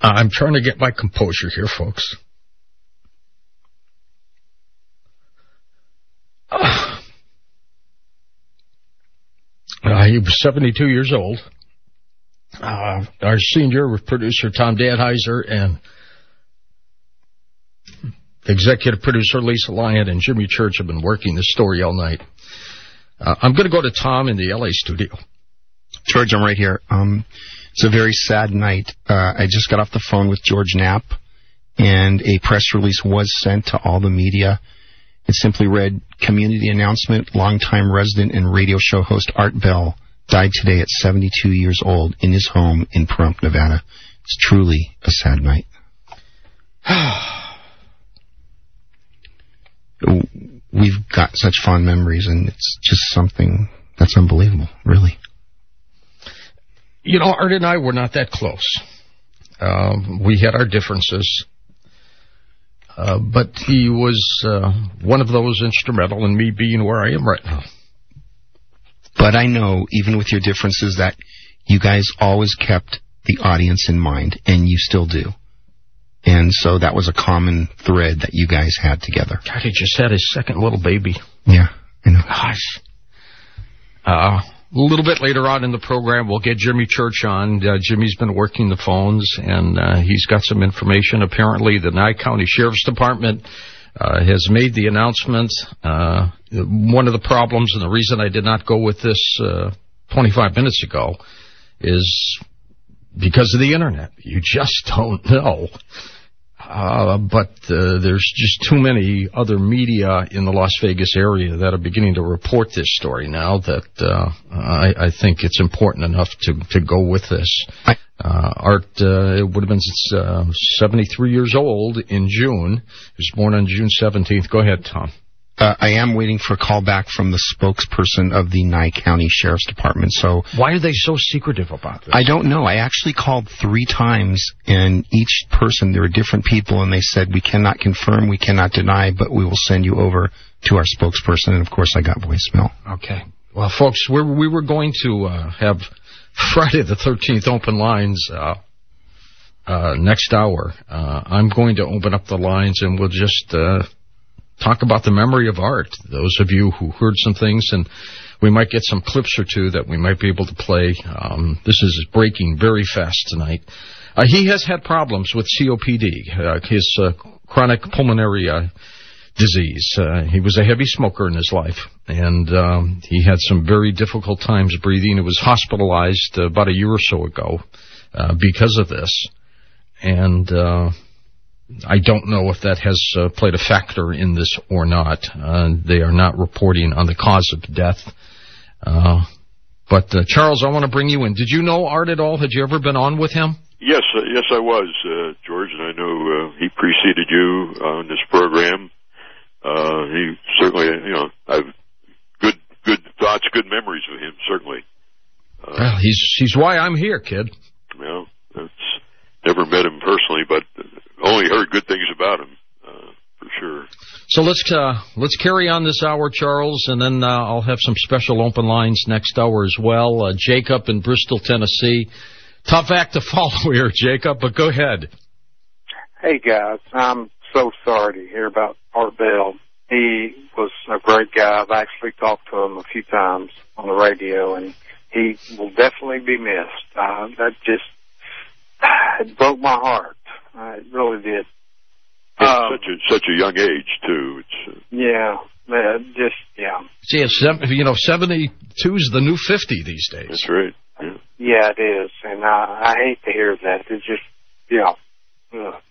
I'm trying to get my composure here, folks. He was 72 years old. Our senior producer, Tom Danheiser, and executive producer, Lisa Lyon, and Jimmy Church have been working this story all night. I'm going to go to Tom in the L.A. studio. George, I'm right here. It's a very sad night. I just got off the phone with George Knapp, and a press release was sent to all the media. It simply read, community announcement, longtime resident and radio show host Art Bell died today at 72 years old in his home in Pahrump, Nevada. It's truly a sad night. We've got such fond memories, and it's just something that's unbelievable, really. You know, Art and I were not that close. We had our differences. But he was one of those instrumental in me being where I am right now. But I know, even with your differences, that you guys always kept the audience in mind, and you still do. And so that was a common thread that you guys had together. God, he just had his second little baby. Yeah, I know. Gosh. A little bit later on in the program, we'll get Jimmy Church on. Jimmy's been working the phones, and he's got some information. Apparently, the Nye County Sheriff's Department has made the announcement. One of the problems, and the reason I did not go with this 25 minutes ago, is because of the Internet. You just don't know. But there's just too many other media in the Las Vegas area that are beginning to report this story now that I think it's important enough to go with this. Art would have been 73 years old in June. He was born on June 17th. Go ahead, Tom. I am waiting for a call back from the spokesperson of the Nye County Sheriff's Department. So why are they so secretive about this? I don't know. I actually called 3 times, and each person, there were different people, and they said, we cannot confirm, we cannot deny, but we will send you over to our spokesperson. And, of course, I got voicemail. Okay. Well, folks, we were going to have Friday the 13th open lines next hour. I'm going to open up the lines, and we'll just talk about the memory of Art. Those of you who heard some things, and we might get some clips or two that we might be able to play. This is breaking very fast tonight. He has had problems with COPD, his chronic pulmonary disease. He was a heavy smoker in his life, and he had some very difficult times breathing. He was hospitalized about a year or so ago because of this. And I don't know if that has played a factor in this or not. They are not reporting on the cause of death. But Charles, I want to bring you in. Did you know Art at all? Had you ever been on with him? Yes, I was, George, and I know he preceded you on this program. He certainly, I have good thoughts, good memories of him, certainly. Well, he's why I'm here, kid. Well, never met him personally, but only heard good things about him, for sure. So let's carry on this hour, Charles, and then I'll have some special open lines next hour as well. Jacob in Bristol, Tennessee. Tough act to follow here, Jacob, but go ahead. Hey, guys. I'm so sorry to hear about Art Bell. He was a great guy. I've actually talked to him a few times on the radio, and he will definitely be missed. That just it broke my heart. It really did. Such a young age, too. Yeah. See, 72 is the new 50 these days. That's right. Yeah, it is, and I hate to hear that. It's just,